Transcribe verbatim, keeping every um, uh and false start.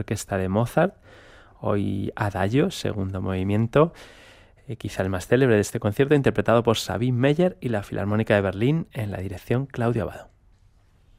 orquesta de Mozart, hoy Adagio, segundo movimiento, eh, quizá el más célebre de este concierto, interpretado por Sabine Meyer y la Filarmónica de Berlín en la dirección Claudio Abbado.